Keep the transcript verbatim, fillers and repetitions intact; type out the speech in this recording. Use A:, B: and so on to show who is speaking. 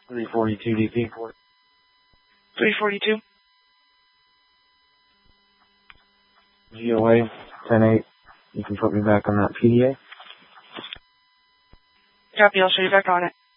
A: three forty-two D P.
B: three forty-two.
A: G O A, ten eight. You can put me back on that P D A.
B: Copy, I'll show you back on it.